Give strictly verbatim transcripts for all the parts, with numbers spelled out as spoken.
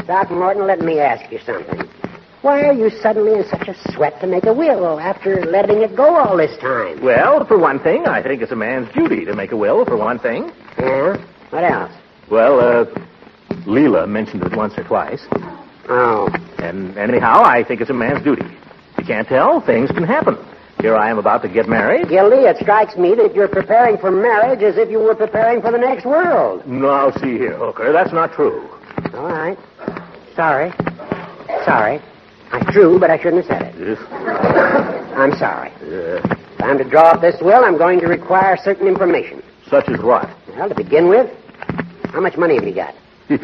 Throckmorton, let me ask you something. Why are you suddenly in such a sweat to make a will after letting it go all this time? Well, for one thing, I think it's a man's duty to make a will, for one thing. Yeah? What else? Well, uh, Leela mentioned it once or twice. Oh. And anyhow, I think it's a man's duty. You can't tell. Things can happen. Here I am about to get married. Gildy, it strikes me that you're preparing for marriage as if you were preparing for the next world. Now, see here, Hooker. That's not true. All right. Sorry. Sorry. I'm true, but I shouldn't have said it. Yes. I'm sorry. Uh, If I'm to draw up this will, I'm going to require certain information. such as what? Well, to begin with, how much money have you got?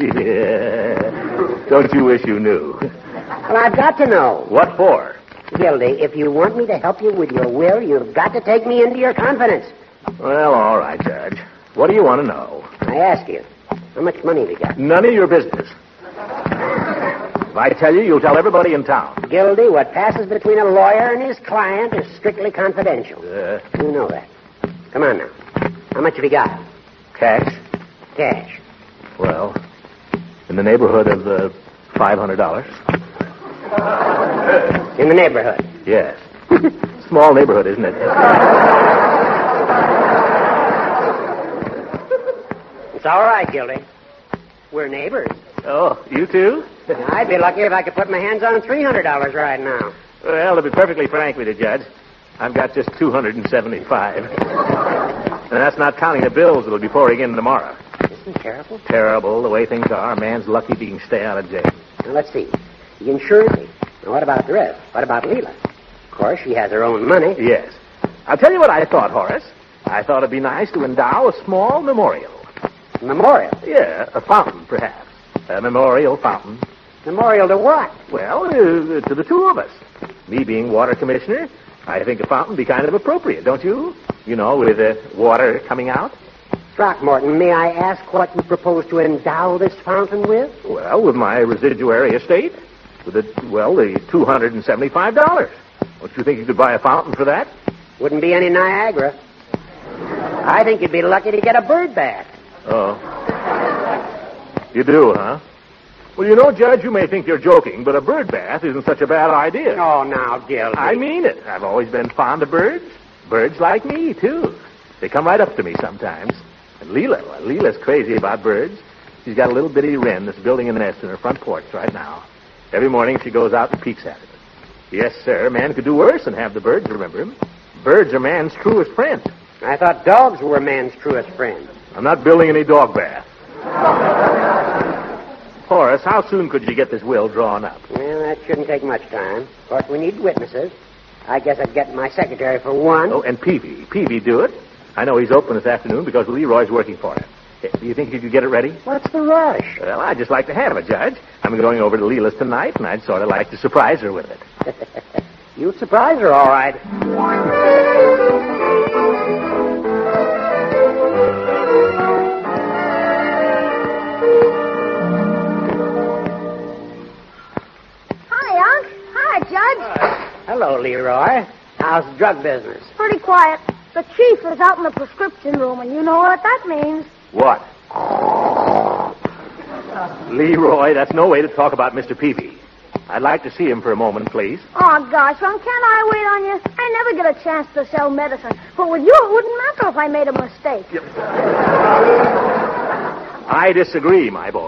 Don't you wish you knew? Well, I've got to know. What for? Gildy, if you want me to help you with your will, you've got to take me into your confidence. Well, all right, Judge. What do you want to know? I ask you, how much money have you got? None of your business. If I tell you, you'll tell everybody in town. Gildy, what passes between a lawyer and his client is strictly confidential. Uh, You know that. Come on now. How much have you got? cash? Cash. Well, in the neighborhood of uh, five hundred dollars. In the neighborhood. Yes. Small neighborhood, isn't it? It's all right, Gildy. We're neighbors. Oh, you too? I'd be lucky if I could put my hands on three hundred dollars right now. Well, to be perfectly frank with you, Judge, I've got just two hundred seventy-five. And that's not counting the bills that'll be pouring in tomorrow. Isn't it terrible? Terrible, the way things are. A man's lucky if he can stay out of jail. Now, let's see. The insurance. Now, what about the rest? What about Leela? Of course, she has her own money. Yes. I'll tell you what I thought, Horace. I thought it'd be nice to endow a small memorial. Memorial. Yeah, a fountain, perhaps. A memorial fountain. Memorial to what? Well, uh, to the two of us. Me being water commissioner, I think a fountain would be kind of appropriate, don't you? You know, with the uh, water coming out. Throckmorton, may I ask what you propose to endow this fountain with? Well, with my residuary estate. With the, well, the two hundred seventy-five dollars. Don't you think you could buy a fountain for that? Wouldn't be any Niagara. I think you'd be lucky to get a bird bath. Oh. You do, huh? Well, you know, Judge, you may think you're joking, but a bird bath isn't such a bad idea. Oh, now, Gildy. I mean it. I've always been fond of birds. Birds like me, too. They come right up to me sometimes. And Leela, well, Leela's crazy about birds. She's got a little bitty wren that's building a nest in her front porch right now. Every morning she goes out and peeks at it. Yes, sir, a man could do worse than have the birds remember him. Birds are man's truest friend. I thought dogs were man's truest friend. I'm not building any dog bath. Horace, how soon could you get this will drawn up? Well, that shouldn't take much time. Of course, we need witnesses. I guess I'd get my secretary for one. Oh, and Peavy. Peavy do it. I know he's open this afternoon because Leroy's working for him. Do you think you could get it ready? What's the rush? Well, I'd just like to have it, Judge. I'm going over to Leela's tonight, and I'd sort of like to surprise her with it. You'll surprise her, all right. Hi, Unc. Hi, Judge. Hello, Leroy. How's the drug business? Pretty quiet. The chief is out in the prescription room, and you know what that means. What? Leroy, that's no way to talk about Mister Peavy. I'd like to see him for a moment, please. Oh, gosh, Unc, can't I wait on you? I never get a chance to sell medicine. But with you, it wouldn't matter if I made a mistake. I disagree, my boy.